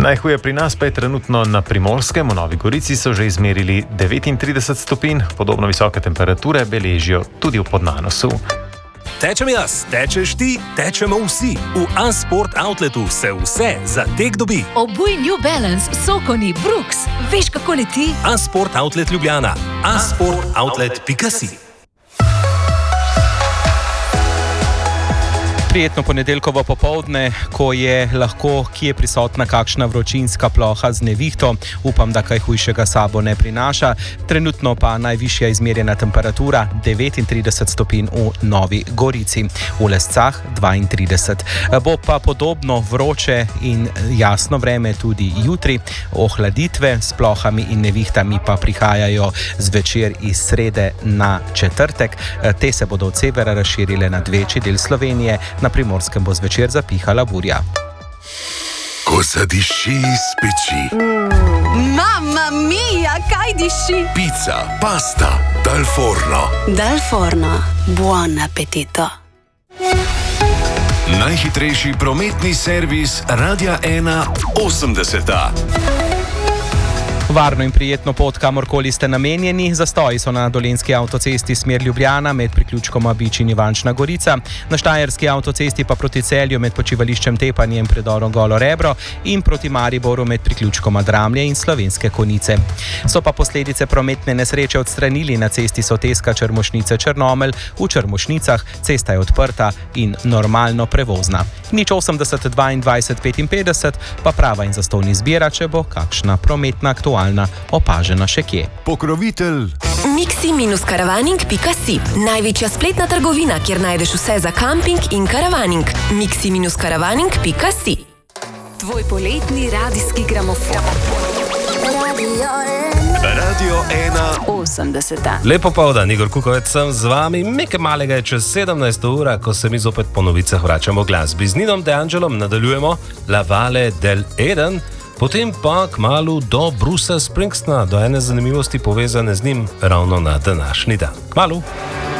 Najhuje pri nas pa je trenutno na Primorskem. V Novi Gorici so že izmerili 39 stopinj, podobno visoke temperature beležijo tudi v Podnanosu. Tečem jaz, tečeš ti, tečemo vsi. V A-Sport Outletu se vse za tek dobi. Obuj New Balance, Sokoni, Brooks. Veš, kako leti? A-Sport Outlet Ljubljana. asportoutlet.si. Prijetno ponedeljkovo popoldne, ko je lahko kje prisotna kakšna vročinska ploha z nevihto. Upam, da kaj hujšega sabo ne prinaša. Trenutno pa najvišja izmerjena temperatura 39 stopinj v Novi Gorici. V Lescah 32. Bo pa podobno vroče in jasno vreme tudi jutri. Ohladitve s plohami in nevihtami pa prihajajo zvečer iz srede na četrtek. Te se bodo od severa razširile na večji del Slovenije. Na Primorskem bo zvečer zapihala burja. Ko zadiši iz peči. Mamma mia, kaj diši? Pizza, pasta, dal forno. Dal forno, buon appetito. Najhitrejši prometni servis Radia 1 80. Varno in prijetno pot, kamorkoli ste namenjeni. Zastoji so na Dolenjski avtocesti smer Ljubljana med priključkoma Bič in Ivančna Gorica, na Štajerski avtocesti pa proti Celju med počivališčem Tepanje in predorom Golo Rebro in proti Mariboru med priključkoma Dramlje in Slovenske Konjice. So pa posledice prometne nesreče odstranili na cesti Soteska Črmošnice Črnomelj. V Črmošnicah cesta je odprta in normalno prevozna. 080 22 55 pa prava in zastonj izbira, če bo kakšna prometna aktualna opažena še kje. Pokrovitelj Mixi-karavaning.si, največja spletna trgovina, kjer najdeš vse za kamping in karavaning. Mixi-karavaning.si. Tvoj poletni radijski gramofon. Radio 1 80. Lepo povdan, Igor Kukovec sem z vami. Nekaj malega je čez 17 ura, ko se mi zopet po novicah vračamo glasbi. Z Ninom De Angelom nadaljujemo La Valle del Eden, potem pa kmalu do Brucea Springsteena, do ene zanimivosti povezane z njim ravno na današnji dan. Kmalu!